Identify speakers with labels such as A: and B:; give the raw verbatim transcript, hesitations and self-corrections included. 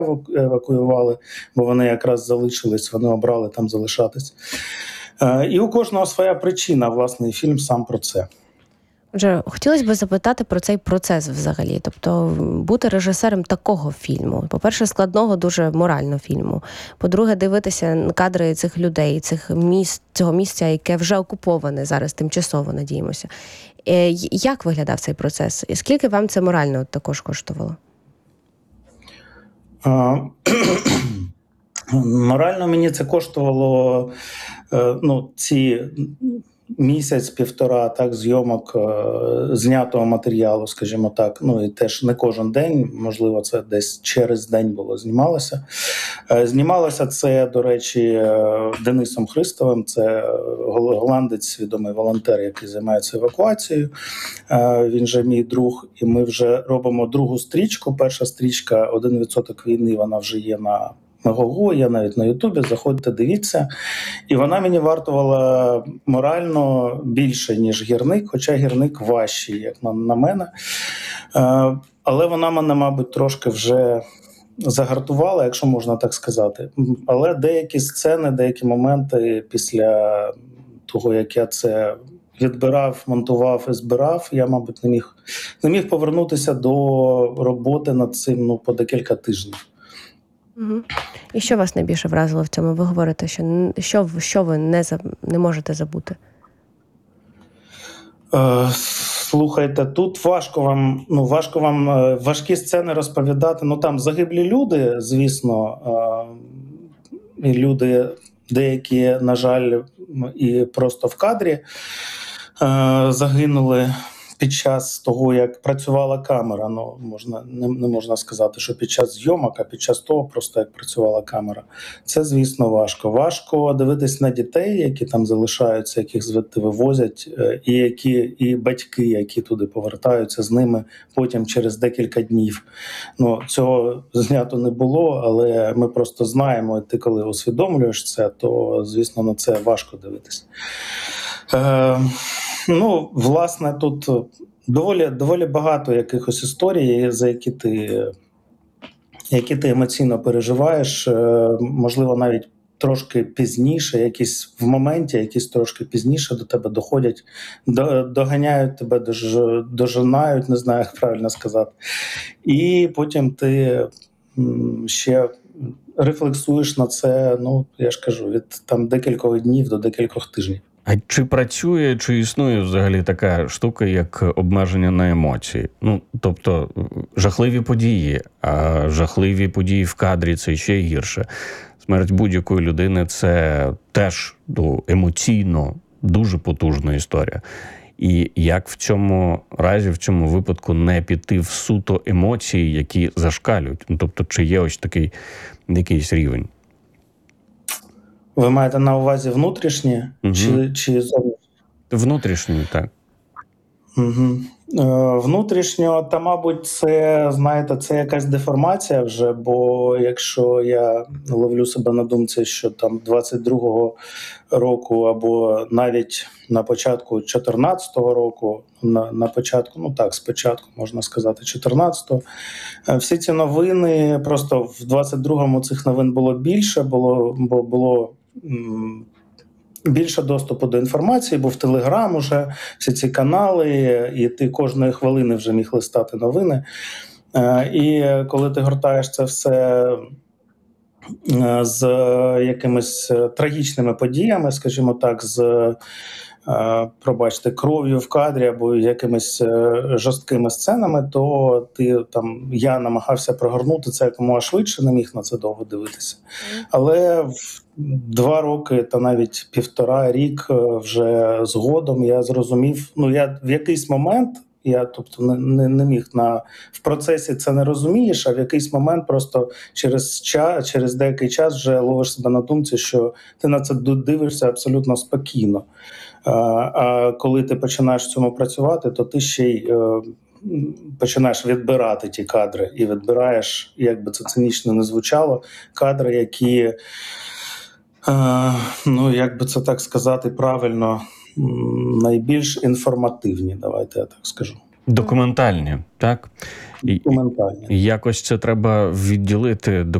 A: евакуювали, бо вони якраз залишились, вони обрали там залишатись. І у кожного своя причина, власне, і фільм сам про це.
B: Отже, хотілося б запитати про цей процес взагалі. Тобто бути режисером такого фільму. По-перше, складного дуже морально фільму. По-друге, дивитися кадри цих людей, цих місць, цього місця, яке вже окуповане зараз, тимчасово, надіємося. Як виглядав цей процес? І скільки вам це морально також коштувало?
A: А, морально мені це коштувало, ну, ці... місяць-півтора, так, зйомок е, знятого матеріалу, скажімо так. Ну і теж не кожен день, можливо, це десь через день було знімалося. Е, знімалося це, до речі, е, Денисом Христовим, це голландець, відомий волонтер, який займається евакуацією. Е, він же мій друг, і ми вже робимо другу стрічку. Перша стрічка «Один відсоток війни», вона вже є на Мегого, я навіть на Ютубі, заходьте, дивіться. І вона мені вартувала морально більше, ніж «Гірник», хоча «Гірник» важчий, як на, на мене. Е, але вона мене, мабуть, трошки вже загартувала, якщо можна так сказати. Але деякі сцени, деякі моменти після того, як я це відбирав, монтував і збирав, я, мабуть, не міг, не міг повернутися до роботи над цим, ну, по декілька тижнів.
B: Угу. І що вас найбільше вразило в цьому? Ви говорите, що що, що ви не, не можете забути?
A: Е, слухайте, тут важко вам, ну, важко вам важкі сцени розповідати. Ну, там загиблі люди, звісно, е, і люди деякі, на жаль, і просто в кадрі е, загинули під час того, як працювала камера. Ну, можна, не, не можна сказати, що під час зйомок, а під час того просто як працювала камера. Це, звісно, важко. Важко дивитись на дітей, які там залишаються, яких звідти вивозять, і, які, і батьки, які туди повертаються з ними потім через декілька днів. Ну, цього знято не було, але ми просто знаємо, і ти коли усвідомлюєш це, то, звісно, на це важко дивитись. Е, Ну, власне, тут доволі, доволі багато якихось історій, за які ти, які ти емоційно переживаєш, можливо, навіть трошки пізніше, якісь в моменті, якісь трошки пізніше до тебе доходять, доганяють тебе, дожинають, не знаю, як правильно сказати. І потім ти ще рефлексуєш на це, ну, я ж кажу, від там декількох днів до декількох тижнів.
C: А чи працює, чи існує взагалі така штука, як обмеження на емоції? Ну, тобто, жахливі події, а жахливі події в кадрі – це ще гірше. Смерть будь-якої людини – це теж ну, емоційно дуже потужна історія. І як в цьому разі, в цьому випадку не піти в суто емоції, які зашкалюють? Ну, тобто, чи є ось такий якийсь рівень?
A: Ви маєте на увазі внутрішні угу. чи, чи зовнішні?
C: Внутрішні, так.
A: Угу. Е, внутрішньо, та, мабуть, це, знаєте, це якась деформація вже, бо якщо я ловлю себе на думці, що там двадцять другого року або навіть на початку чотирнадцятого року, на, на початку, ну так, спочатку, можна сказати, чотирнадцятого, всі ці новини, просто в двадцять другому цих новин було більше, було, бо було м, більше доступу до інформації, бо в Телеграм уже всі ці канали, і ти кожної хвилини вже міг листати новини. І коли ти гортаєш це все з якимись трагічними подіями, скажімо так, з, пробачте, кров'ю в кадрі або якимись жорсткими сценами, то ти там, я намагався прогорнути це якомога швидше, не міг на це довго дивитися. Але в два роки та навіть півтора рік вже згодом я зрозумів, ну я в якийсь момент, я тобто не, не, не міг на в процесі це не розумієш, а в якийсь момент просто через час, через деякий час вже ловиш себе на думці, що ти на це дивишся абсолютно спокійно. А, а коли ти починаєш в цьому працювати, то ти ще й е, починаєш відбирати ті кадри і відбираєш, як би це цинічно не звучало, кадри, які, е, ну як би це так сказати правильно, найбільш інформативні, давайте я так скажу.
C: Документальні, так? І
A: Документальні.
C: якось це треба відділити